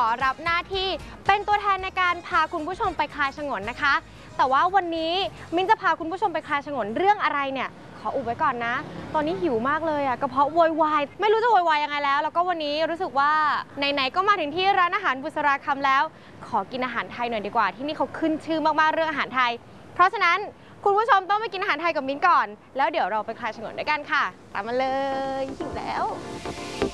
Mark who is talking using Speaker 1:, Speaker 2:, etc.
Speaker 1: รับหน้าที่เป็นตัวแทนในการพาคุณผู้ชมไปคลายฉงนนะคะแต่ว่าวันนี้มิ้นจะพาคุณผู้ชมไปคลายฉงนเรื่องอะไรเนี่ยขออุบไว้ก่อนนะตอนนี้หิวมากเลยกระเพาะโวยวายไม่รู้จะโวยวายยังไงแล้วก็วันนี้รู้สึกว่าไหนๆก็มาถึงที่ร้านอาหารบุษราคำแล้วขอกินอาหารไทยหน่อยดีกว่าที่นี่เขาขึ้นชื่อมากๆเรื่องอาหารไทยเพราะฉะนั้นคุณผู้ชมต้องไปกินอาหารไทยกับมิ้นก่อนแล้วเดี๋ยวเราไปคลายฉงนด้วยกันค่ะตามมาเลยหิวแล้ว